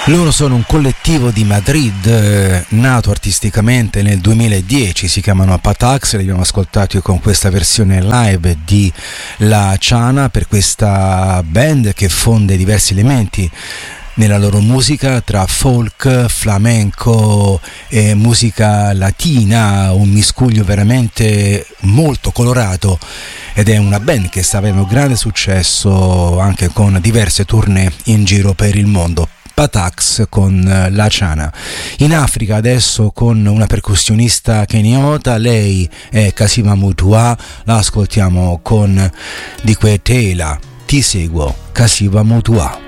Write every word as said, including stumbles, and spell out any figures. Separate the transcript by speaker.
Speaker 1: Loro sono un collettivo di Madrid, eh, nato artisticamente nel duemiladieci, si chiamano Patax, li abbiamo ascoltati con questa versione live di La Chana, per questa band che fonde diversi elementi nella loro musica tra folk, flamenco e musica latina, un miscuglio veramente molto colorato, ed è una band che sta avendo grande successo anche con diverse tournée in giro per il mondo. Patax con La Chana. In Africa adesso con una percussionista keniota, lei è Kasima Mutua, la ascoltiamo con Di Que Tela, Ti seguo, Kasima Mutua.